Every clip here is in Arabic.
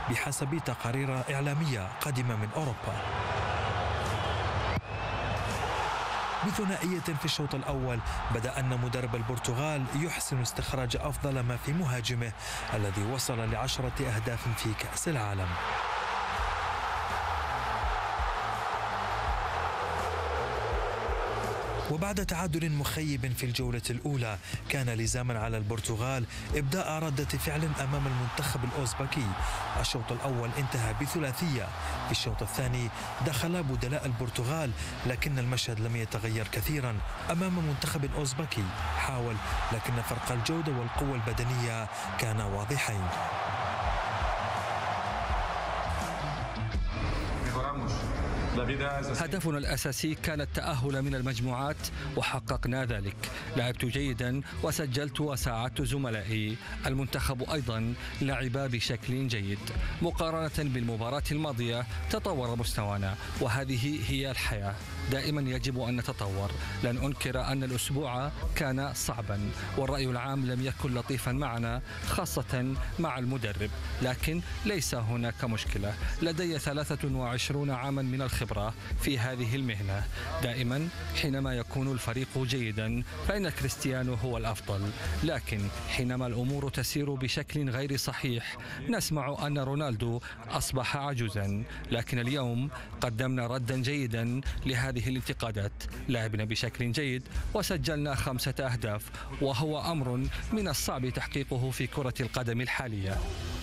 بحسب تقارير إعلامية قادمة من أوروبا. بثنائية في الشوط الأول بدأ أن مدرب البرتغال يحسن استخراج أفضل ما في مهاجمه الذي وصل ل10 أهداف في كأس العالم. وبعد تعادل مخيب في الجولة الأولى كان لزاما على البرتغال إبداء ردة فعل أمام المنتخب الأوزبكي. الشوط الأول انتهى بثلاثية، في الشوط الثاني دخل بدلاء البرتغال، لكن المشهد لم يتغير كثيرا أمام منتخب أوزبكي حاول، لكن فرق الجودة والقوة البدنية كان واضحين. هدفنا الأساسي كان التأهل من المجموعات وحققنا ذلك. لعبت جيدا وسجلت وساعدت زملائي. المنتخب أيضا لعب بشكل جيد. مقارنة بالمباراة الماضية تطور مستوانا، وهذه هي الحياة، دائما يجب أن نتطور. لن أنكر أن الأسبوع كان صعبا والرأي العام لم يكن لطيفا معنا، خاصة مع المدرب، لكن ليس هناك مشكلة. لدي 23 عاما من الخبرة في هذه المهنة. دائما حينما يكون الفريق جيدا فإن كريستيانو هو الأفضل، لكن حينما الأمور تسير بشكل غير صحيح نسمع أن رونالدو أصبح عجوزا. لكن اليوم قدمنا ردا جيدا لهذه الانتقادات. لعبنا بشكل جيد وسجلنا 5 أهداف، وهو أمر من الصعب تحقيقه في كرة القدم الحالية.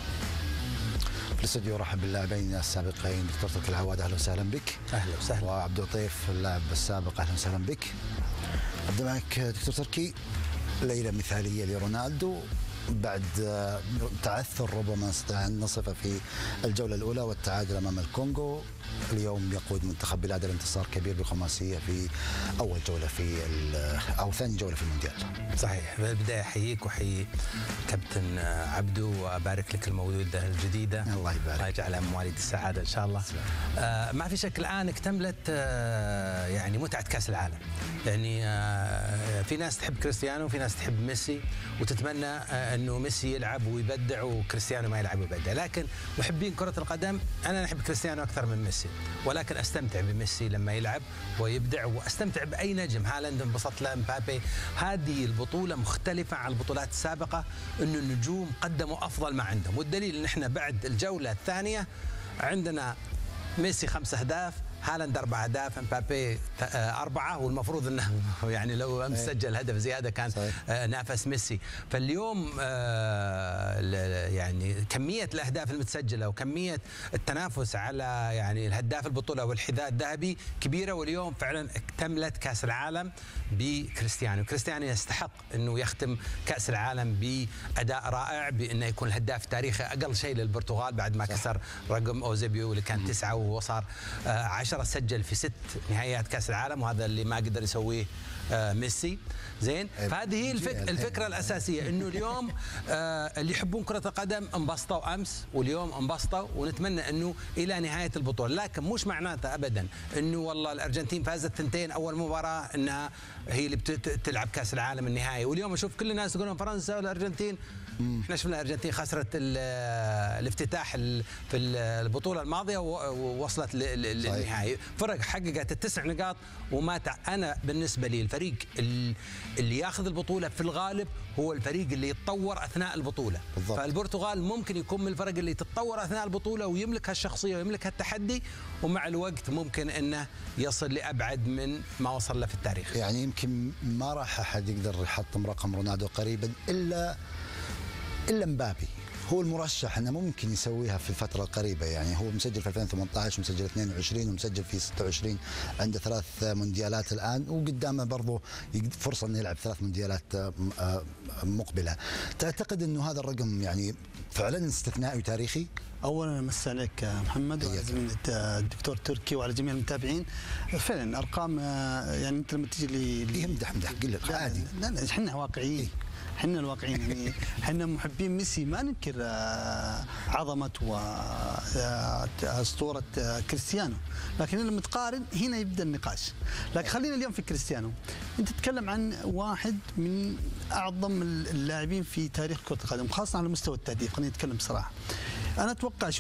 في الاستوديو رحب باللاعبين السابقين دكتور تركي العواد، اهلا وسهلا بك. اهلا وسهلا. وعبد اللطيف اللاعب السابق، اهلا وسهلا بك. ابدا معك دكتور تركي. ليله مثاليه لرونالدو بعد تعثر ربما نستطيع ان نصفه في الجوله الاولى والتعادل امام الكونغو. اليوم يقود منتخب بلاده لانتصار كبير بخماسيه في اول جوله او ثاني جوله في المونديال. صحيح. في البدايه احييك واحيي كابتن عبدو وابارك لك المولوده الجديده. الله يبارك. الله يجعلها من مواليد السعاده ان شاء الله. ما في شك الان اكتملت يعني متعه كاس العالم. يعني في ناس تحب كريستيانو وفي ناس تحب ميسي وتتمنى انه ميسي يلعب ويبدع وكريستيانو ما يلعب ويبدع، لكن محبين كره القدم انا احب كريستيانو اكثر من ميسي، ولكن استمتع بميسي لما يلعب ويبدع، واستمتع باي نجم. هالاند انبسطت له، مبابي. هذه البطوله مختلفه عن البطولات السابقه، انه النجوم قدموا افضل ما عندهم، والدليل ان احنا بعد الجوله الثانيه عندنا ميسي 5 أهداف، هالاند 4 أهداف، مبابي 4، والمفروض انه يعني لو امس سجل هدف زياده كان نافس ميسي. فاليوم يعني كميه الاهداف المتسجله وكميه التنافس على يعني الهداف البطوله والحذاء الذهبي كبيره، واليوم فعلا اكتملت كاس العالم بكريستيانو. كريستيانو يستحق انه يختم كاس العالم باداء رائع، بانه يكون الهداف التاريخي اقل شيء للبرتغال بعد ما كسر رقم اوزيبيو اللي كان 9 وهو صار 10، سجل في 6 نهائيات كاس العالم، وهذا اللي ما قدر يسويه ميسي. زين. فهذه هي الفكره الاساسيه، انه اليوم اللي يحبون كره القدم انبسطوا امس واليوم انبسطوا، ونتمنى انه الى نهايه البطوله، لكن مش معناته ابدا انه والله الارجنتين فازت 2 اول مباراه انها هي اللي بتلعب كاس العالم النهائي. واليوم اشوف كل الناس يقولون فرنسا والارجنتين. احنا شفنا الارجنتين خسرت الافتتاح في البطوله الماضيه ووصلت للنهائي. فرق حققت ال9 نقاط وما انا بالنسبه لي الفريق اللي ياخذ البطوله في الغالب هو الفريق اللي يتطور اثناء البطوله. بالضبط. فالبرتغال ممكن يكون من الفرق اللي تتطور اثناء البطوله ويملك هالشخصيه ويملك هالتحدي، ومع الوقت ممكن انه يصل لابعد من ما وصل له في التاريخ. يعني يمكن ما راح احد يقدر يحطم رقم رونالدو قريبا الا مبابي. هو المرشح انه ممكن يسويها في الفتره القريبه، يعني هو مسجل في 2018 ومسجل 22 ومسجل في 26، عنده 3 مونديالات الان، وقدامه برضه فرصه انه يلعب 3 مونديالات مقبله. تعتقد انه هذا الرقم يعني فعلا استثنائي وتاريخي؟ اولا امسي عليك محمد وعلى زميلنا الدكتور تركي وعلى جميع المتابعين. فعلا ارقام يعني انت لما تجي يمدح قل عادي. لا احنا واقعيين. احنا الواقعين، يعني احنا محبين ميسي، ما ننكر عظمه واسطوره كريستيانو، لكن لما تقارن هنا يبدا النقاش. لكن خلينا اليوم في كريستيانو. انت تتكلم عن واحد من اعظم اللاعبين في تاريخ كره القدم، خاصه على مستوى التهديف. خلينا نتكلم بصراحه. انا اتوقع